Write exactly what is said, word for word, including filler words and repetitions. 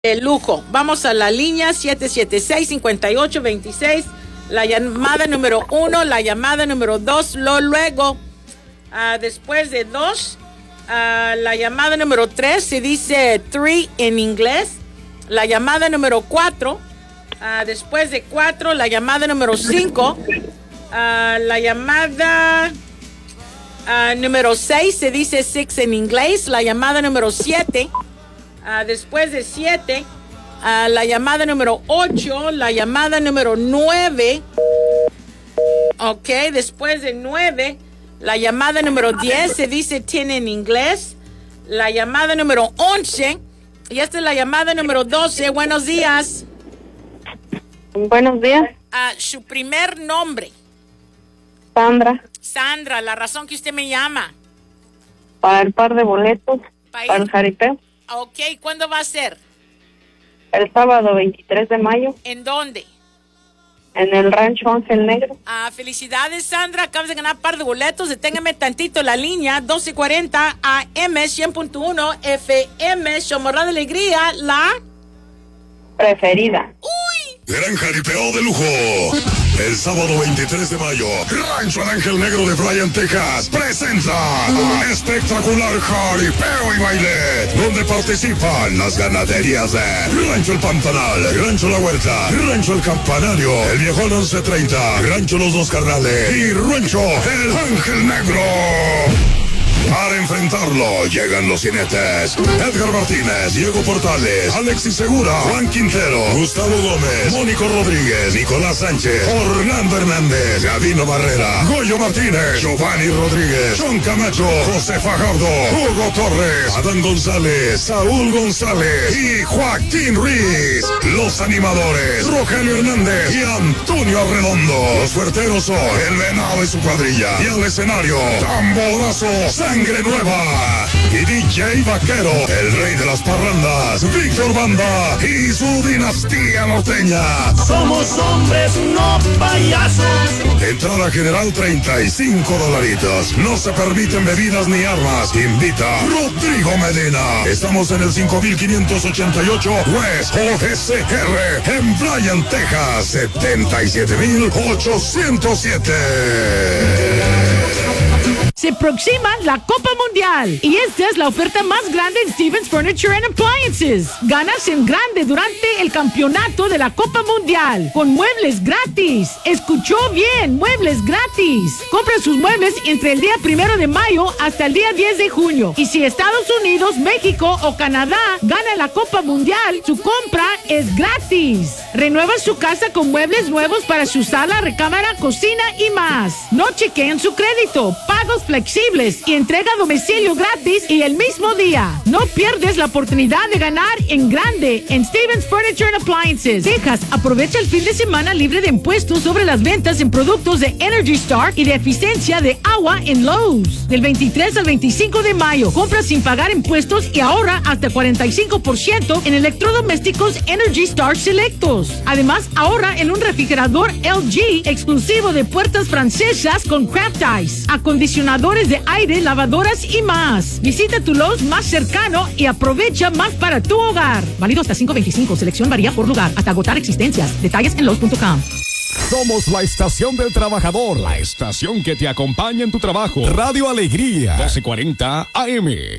de lujo. Vamos a la línea siete siete seis, cinco ocho dos seis, la llamada número uno, la llamada número dos, lo luego, uh, después de dos, uh, la llamada número tres, se dice three en inglés, la llamada número cuatro, uh, después de cuatro, la llamada número cinco, uh, la llamada uh, número seis, se dice six en inglés, la llamada número siete, Uh, después de siete, uh, la llamada número ocho, la llamada número nueve, ok, después de nueve, la llamada número diez, se dice ten en inglés, la llamada número once, y esta es la llamada número doce. Buenos días. Buenos días. Uh, su primer nombre. Sandra. Sandra, la razón que usted me llama. Para el par de boletos, para, para el jaripeo. Ok, ¿cuándo va a ser? El sábado veintitrés de mayo. ¿En dónde? En el rancho Ángel Negro. Ah, felicidades, Sandra. Acabas de ganar un par de boletos. Deténgame tantito la línea. doce cuarenta A M, cien punto uno F M. Chomorra de Alegría, la preferida. ¡Uy! Gran jaripeo de lujo. El sábado veintitrés de mayo, Rancho Ángel Negro de Bryan, Texas, presenta espectacular jaripeo y baile, donde participan las ganaderías de Rancho El Pantanal, Rancho La Huerta, Rancho El Campanario, El Viejón once treinta, Rancho Los Dos Carnales y Rancho El Ángel Negro. Para enfrentarlo llegan los jinetes Edgar Martínez, Diego Portales, Alexis Segura, Juan Quintero, Gustavo Gómez, Mónico Rodríguez, Nicolás Sánchez, Orlando Hernández, Gavino Barrera, Goyo Martínez, Giovanni Rodríguez, John Camacho, José Fajardo, Hugo Torres, Adán González, Saúl González y Joaquín Ruiz. Los animadores, Rogelio Hernández y Antonio Arredondo. Los fuerteros son El Venado y su cuadrilla. Y al escenario, tamborazo, Sangre Nueva y D J Vaquero, el rey de las parrandas, Víctor Banda y su dinastía norteña. Somos hombres, no payasos. Entrada general treinta y cinco dolaritos. No se permiten bebidas ni armas. Invita Rodrigo Medina. Estamos en el cinco mil quinientos ochenta y ocho West O S R en Bryan, Texas, setenta y siete mil ochocientos siete. Se aproxima la Copa Mundial y esta es la oferta más grande en Stevens Furniture and Appliances. Ganas en grande durante el campeonato de la Copa Mundial con muebles gratis. Escuchó bien, muebles gratis. Compra sus muebles entre el día primero de mayo hasta el día diez de junio. Y si Estados Unidos, México o Canadá gana la Copa Mundial, su compra es gratis. Renueva su casa con muebles nuevos para su sala, recámara, cocina y más. No chequeen su crédito, pagos flexibles y entrega a domicilio gratis y el mismo día. No pierdes la oportunidad de ganar en grande en Stevens Furniture and Appliances. Texas, aprovecha el fin de semana libre de impuestos sobre las ventas en productos de Energy Star y de eficiencia de agua en Lowe's. Del veintitrés al veinticinco de mayo, compra sin pagar impuestos y ahorra hasta cuarenta y cinco por ciento en electrodomésticos Energy Star selectos. Además, ahorra en un refrigerador L G exclusivo de puertas francesas con Craft Ice, acondicionadores de aire, lavadoras y más. Visita tu Lowe's más cercano y aprovecha más para tu hogar. Válido hasta cinco veinticinco. Selección varía por lugar hasta agotar existencias. Detalles en Lowe's punto com. Somos la estación del trabajador, la estación que te acompaña en tu trabajo. Radio Alegría, doce cuarenta A M.